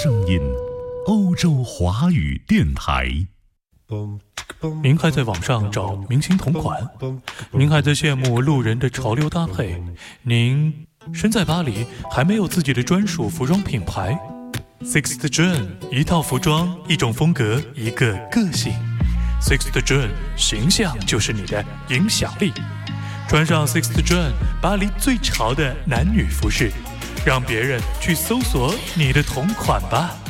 声音，欧洲华语电台。 您还在网上找明星同款？您还在羡慕路人的潮流搭配？您身在巴黎，还没有自己的专属服装品牌？ Sixth June， 一套服装，一种风格，一个个性。 Sixth June， 形象就是你的影响力。穿上 Sixth June， 巴黎最潮的男女服饰，让别人去搜索你的同款吧。